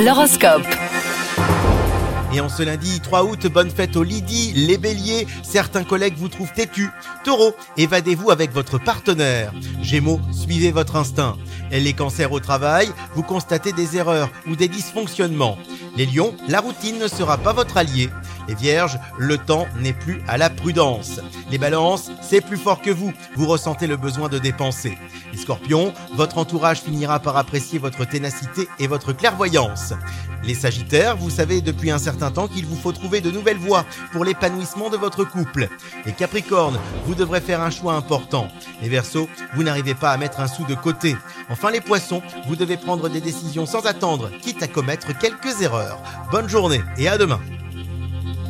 L'horoscope. Et en ce lundi 3 août, bonne fête aux Lydie, les béliers, certains collègues vous trouvent têtu. Taureau, évadez-vous avec votre partenaire. Gémeaux, suivez votre instinct. Et les cancers au travail, vous constatez des erreurs ou des dysfonctionnements. Les lions, la routine ne sera pas votre allié. Les vierges, le temps n'est plus à la prudence. Les balances, c'est plus fort que vous ressentez le besoin de dépenser. Les scorpions, votre entourage finira par apprécier votre ténacité et votre clairvoyance. Les sagittaires, vous savez depuis un certain temps qu'il vous faut trouver de nouvelles voies pour l'épanouissement de votre couple. Les capricornes, vous devrez faire un choix important. Les verseaux, vous n'arrivez pas à mettre un sou de côté. Enfin les poissons, vous devez prendre des décisions sans attendre, quitte à commettre quelques erreurs. Bonne journée et à demain.